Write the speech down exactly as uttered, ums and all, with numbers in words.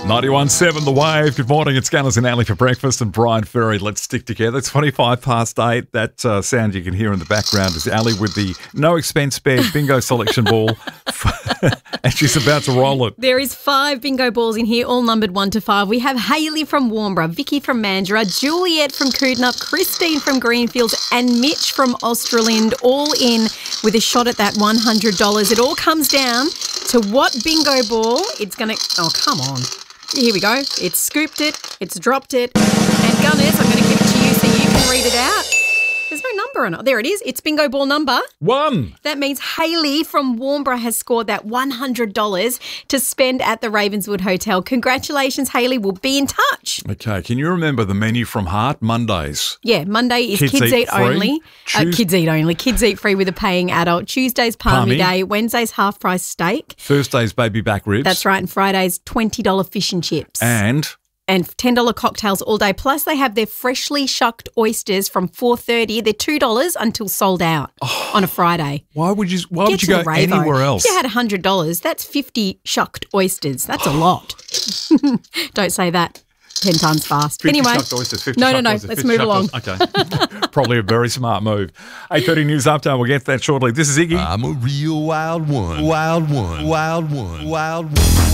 ninety-one point seven The Wave. Good morning. It's Scanners and Ali for breakfast and Brian Ferry. Let's stick together. It's twenty-five past eight. That uh, sound you can hear in the background is Ali with the no expense spared bingo selection ball. And she's about to roll it. There is five bingo balls in here, all numbered one to five. We have Hayley from Warnbro, Vicky from Mandurah, Juliet from Coodnup, Christine from Greenfields and Mitch from Australind, all in with a shot at that one hundred dollars. It all comes down to what bingo ball it's going to... Oh, come on. Here we go. It's scooped it. It's dropped it. And Gunners, I'm going to give it to you so you can read it out. There's no number on it. There it is. It's bingo ball number One. That means Hayley from Warnbro has scored that one hundred dollars to spend at the Ravenswood Hotel. Congratulations, Hayley. We'll be in touch. Okay. Can you remember the menu from Heart? Mondays. Yeah, Monday is Kids kids, eat eat, free. only. Uh, Tues- kids eat only. Kids eat free with a paying adult. Tuesday's palmy, Palmy. day. Wednesday's half price steak. Thursday's baby back ribs. That's right. And Friday's twenty dollars fish and chips. And And ten dollars cocktails all day. Plus, they have their freshly shucked oysters from four thirty. They're two dollars until sold out Oh. on a Friday. why would you? Why Get would you to go the Ravo. anywhere else? If you had one hundred dollars, that's fifty shucked oysters. That's a lot. Don't say that ten times fast. fifty Anyway. shucked oysters, fifty No, no, shucked no. oysters, Let's fifty move shucked along. oysters. Okay. Probably a very smart move. eight thirty News Update. We'll get to that shortly. This is Iggy. I'm a real wild one. Wild one. Wild one. Wild one.